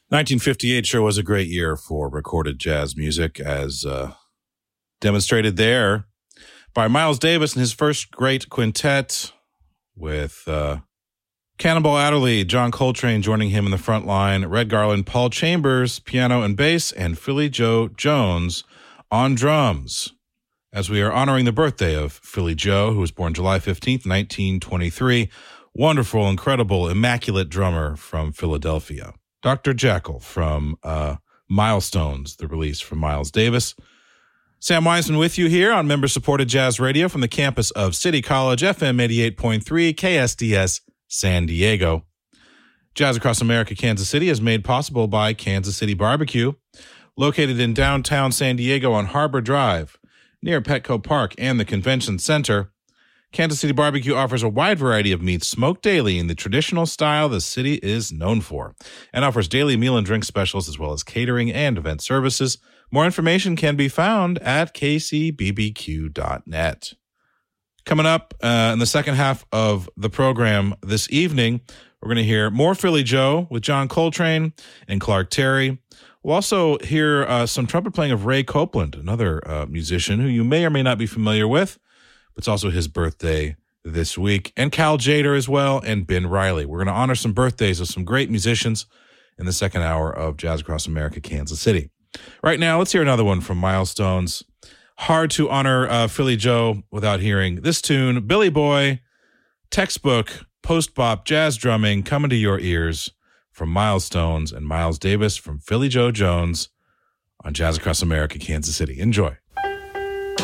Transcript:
1958 sure was a great year for recorded jazz music, as demonstrated there by Miles Davis and his first great quintet with Cannonball Adderley, John Coltrane joining him in the front line, Red Garland, Paul Chambers, piano and bass, and Philly Joe Jones on drums, as we are honoring the birthday of Philly Joe, who was born July 15th, 1923. Wonderful, incredible, immaculate drummer from Philadelphia. Dr. Jekyll from Milestones, the release from Miles Davis. Sam Wiseman with you here on member-supported Jazz Radio from the campus of City College, FM 88.3, KSDS, San Diego. Jazz Across America, Kansas City is made possible by Kansas City Barbecue, located in downtown San Diego on Harbor Drive, near Petco Park and the Convention Center. Kansas City Barbecue offers a wide variety of meats smoked daily in the traditional style the city is known for, and offers daily meal and drink specials as well as catering and event services. More information can be found at kcbbq.net. Coming up in the second half of the program this evening, we're going to hear more Philly Joe with John Coltrane and Clark Terry. We'll also hear some trumpet playing of Ray Copeland, another musician who you may or may not be familiar with. It's also his birthday this week, and Cal Tjader as well, and Ben Riley. We're going to honor some birthdays of some great musicians in the second hour of Jazz Across America, Kansas City. Right now, let's hear another one from Milestones. Hard to honor Philly Joe without hearing this tune, Billy Boy, textbook, post-bop jazz drumming coming to your ears from Milestones and Miles Davis from Philly Joe Jones on Jazz Across America, Kansas City. Enjoy.